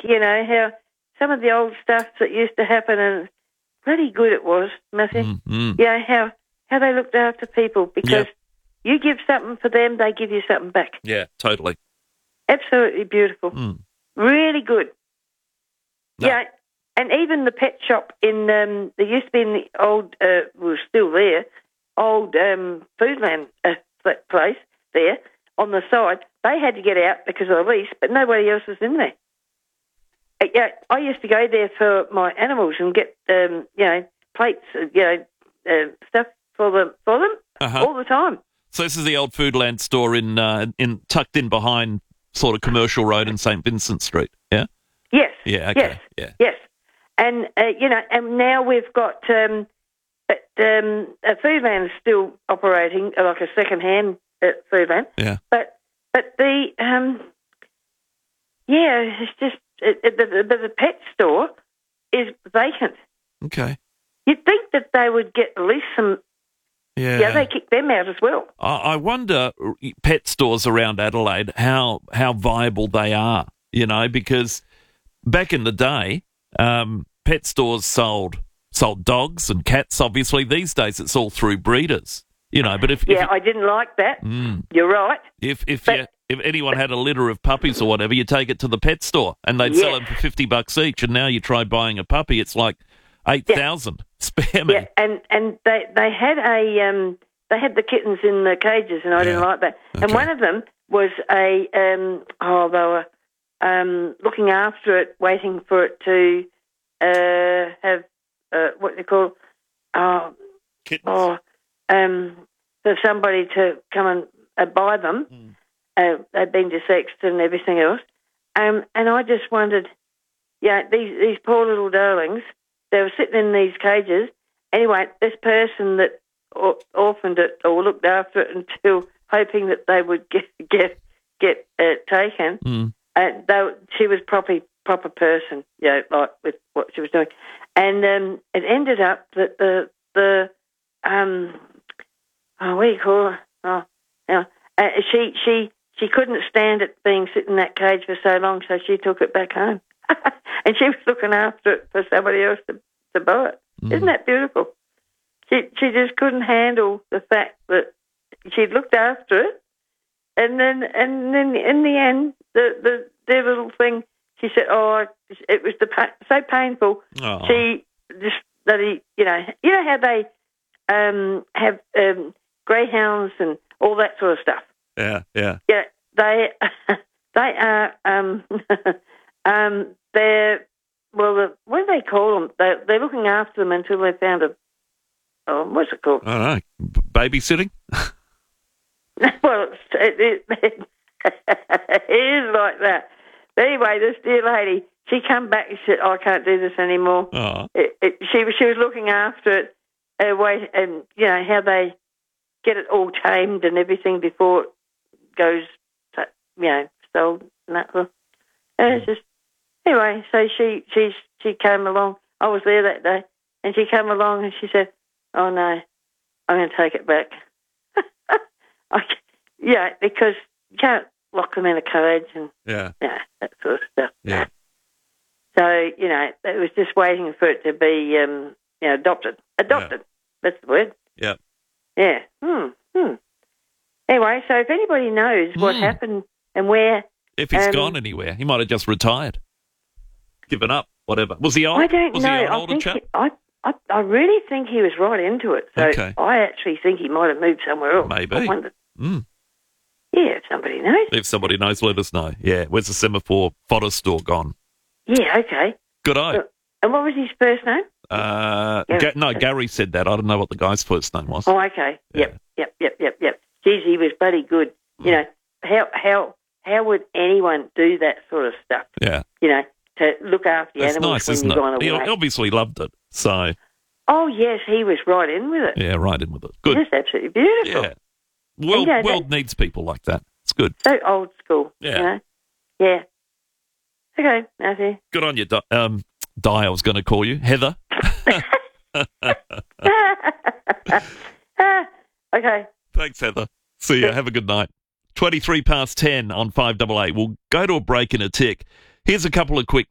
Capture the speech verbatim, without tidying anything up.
you know, how some of the old stuff that used to happen, and bloody good it was, Matthew. Mm-hmm. You know, how, how they looked after people, because Yep. you give something for them, they give you something back. Yeah, totally. Absolutely beautiful. Mm. Really good. No. Yeah, and even the pet shop in, um, there used to be in the old, uh, well, still there, old um, Foodland uh, that place there on the side. They had to get out because of the lease, but nobody else was in there. Uh, yeah, I used to go there for my animals and get, um, you know, plates, uh, you know, uh, stuff for them, for them Uh-huh. all the time. So this is the old Foodland store in uh, in tucked in behind sort of Commercial Road and Saint Vincent Street. Yeah. Yes. Yeah. Okay. Yes. Yeah. Yes. And uh, you know, and now we've got um, but, um, a Foodland is still operating uh, like a second-hand uh, Foodland. Yeah. But but the um, yeah, it's just it, it, the, the the pet store is vacant. Okay. You'd think that they would get at least some. Yeah. Yeah, they kick them out as well. I I wonder, pet stores around Adelaide, how how viable they are. You know, because back in the day, um, pet stores sold sold dogs and cats. Obviously, these days it's all through breeders. You know, but if Yeah, if, I didn't like that. Mm. You're right. if if But- you, if anyone had a litter of puppies or whatever, you take it to the pet store and they'd sell Yes. them for fifty bucks each. And now you try buying a puppy, it's like eight thousand. Spare me. Yeah, and, and they they had a um, they had the kittens in the cages, and I didn't Yeah. like that. And Okay. one of them was a um, oh they were um, looking after it, waiting for it to uh, have uh, what they call oh, Kittens. oh um, for somebody to come and uh, buy them. Mm. Uh, they'd been desexed and everything else, um, and I just wondered, yeah, these these poor little darlings. They were sitting in these cages. Anyway, this person that or, orphaned it or looked after it until hoping that they would get get get uh, taken. Mm. Uh, they, she was proper proper person, you know, like with what she was doing, and um, it ended up that the the um oh, what do you call her? Oh, yeah, uh, she she she couldn't stand it being sit in that cage for so long, so she took it back home. And she was looking after it for somebody else to, to buy it. Mm. Isn't that beautiful? She she just couldn't handle the fact that she'd looked after it, and then and then in the end, the the their little thing. She said, "Oh, it was the pa- so painful." Oh. She just that he, you know, you know how they um, have um, greyhounds and all that sort of stuff. Yeah, yeah. Yeah, they they are um, um, they're well, the, what do they call them? They, they're looking after them until they found a oh, what's it called? I don't know. B- babysitting? Well, it's, it, it, it is like that. But anyway, this dear lady, she come back and said, oh, "I can't do this anymore." Oh. It, it, she was she was looking after it, uh, wait, and you know how they get it all tamed and everything before it goes, to, you know, sold and that. And it's just anyway. So she she she came along. I was there that day, and she came along and she said, "Oh no, I'm going to take it back." I, yeah, because you can't lock them in a cage and Yeah. yeah, that sort of stuff. Yeah. So, you know, it was just waiting for it to be, um, you know, adopted. Adopted. That's the word. Yeah. Yeah. Hmm. Hmm. Anyway, so if anybody knows what Hmm. happened and where... If he's Um, gone anywhere, he might have just retired. Given up, whatever. Was he old? I don't was know. he an I older think chap? he, I, I, I really think he was right into it. So Okay. I actually think he might have moved somewhere else. Maybe. I wondered. Mm. Yeah, if somebody knows. If somebody knows, let us know. Yeah, where's the Semaphore fodder store gone? Yeah, okay. Good eye. So- And what was his first name? Uh, Gary. Ga- no, Gary said that. I don't know what the guy's first name was. Oh, okay. Yep, yep, yep, yep, yep. Geez, he was bloody good. You know, how how how would anyone do that sort of stuff? Yeah. You know, to look after the That's animals nice, when isn't you've gone it? He away. obviously loved it. So, Oh, yes, he was right in with it. yeah, right in with it. Good. Just absolutely beautiful. Yeah. World, you know, world that- needs people like that. It's good. So old school. Yeah. You know? Yeah. Okay, Matthew. Good on you, Di. Um, Di, I was going to call you. Heather. Okay. Thanks, Heather. See you. Have a good night. twenty-three past ten on five eight eight. We'll go to a break in a tick. Here's a couple of quick